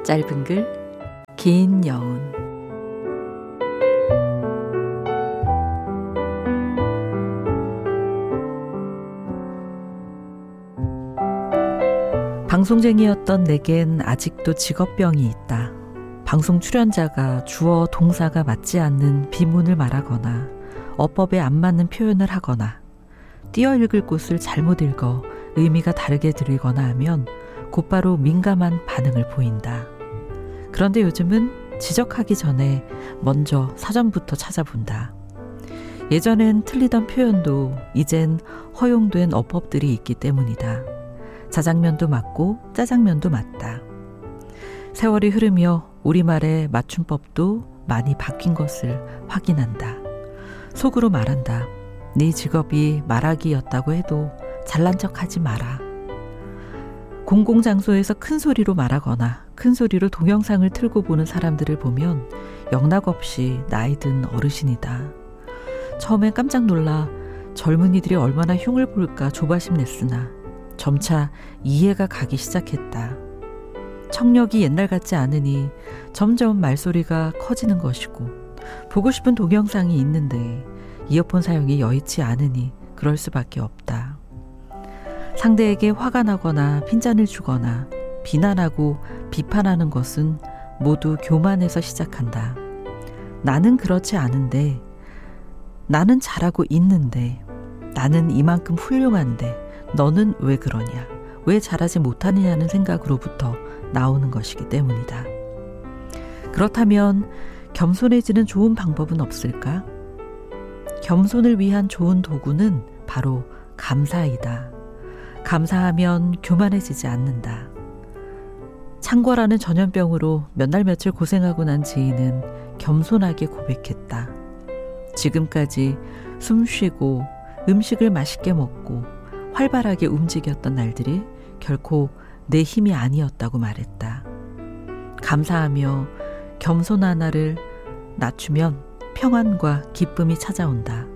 짧은 글, 긴 여운. 방송쟁이였던 내겐 아직도 직업병이 있다. 방송 출연자가 주어 동사가 맞지 않는 비문을 말하거나 어법에 안 맞는 표현을 하거나 띄어 읽을 곳을 잘못 읽어 의미가 다르게 들리거나 하면 곧바로 민감한 반응을 보인다. 그런데 요즘은 지적하기 전에 먼저 사전부터 찾아본다. 예전엔 틀리던 표현도 이젠 허용된 어법들이 있기 때문이다. 자장면도 맞고 짜장면도 맞다. 세월이 흐르며 우리말의 맞춤법도 많이 바뀐 것을 확인한다. 속으로 말한다. 네 직업이 말하기였다고 해도 잘난 척하지 마라. 공공장소에서 큰 소리로 말하거나 큰 소리로 동영상을 틀고 보는 사람들을 보면 영락없이 나이든 어르신이다. 처음엔 깜짝 놀라 젊은이들이 얼마나 흉을 볼까 조바심 냈으나 점차 이해가 가기 시작했다. 청력이 옛날 같지 않으니 점점 말소리가 커지는 것이고 보고 싶은 동영상이 있는데 이어폰 사용이 여의치 않으니 그럴 수밖에 없다. 상대에게 화가 나거나 핀잔을 주거나 비난하고 비판하는 것은 모두 교만에서 시작한다. 나는 그렇지 않은데, 나는 잘하고 있는데, 나는 이만큼 훌륭한데 너는 왜 그러냐, 왜 잘하지 못하느냐는 생각으로부터 나오는 것이기 때문이다. 그렇다면 겸손해지는 좋은 방법은 없을까? 겸손을 위한 좋은 도구는 바로 감사이다. 감사하면 교만해지지 않는다. 창궐하는 전염병으로 몇 날 며칠 고생하고 난 지인은 겸손하게 고백했다. 지금까지 숨 쉬고 음식을 맛있게 먹고 활발하게 움직였던 날들이 결코 내 힘이 아니었다고 말했다. 감사하며 겸손한 나를 낮추면 평안과 기쁨이 찾아온다.